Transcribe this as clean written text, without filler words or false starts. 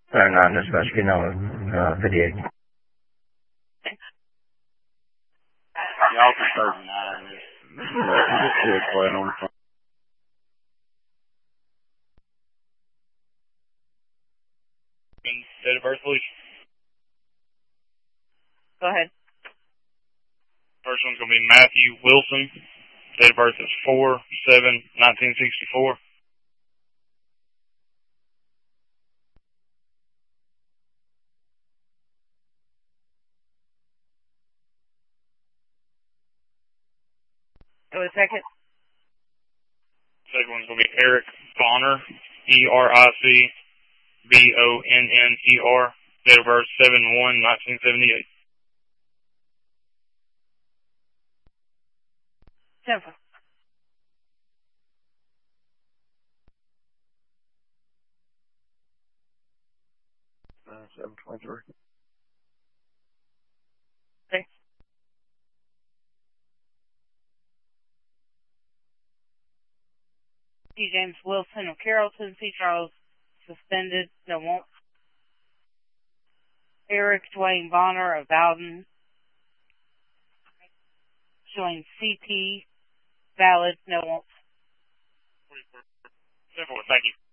Not just about to be no video. Y'all for 39. Just do it quiet on the phone. Date of birth, please. Go ahead. First one's going to be Matthew Wilson. Date of birth is 4/7/1964. Go a second. Second one's going to be Eric Bonner. ERICBONNER. Date of birth 7/1/1978. Simple. Uh, 723. Okay. C. James Wilson of Carrollton. C. Charles suspended. No won't. Eric Dwayne Bonner of Bowden. Showing CP valid. No won't. Simple. Thank you.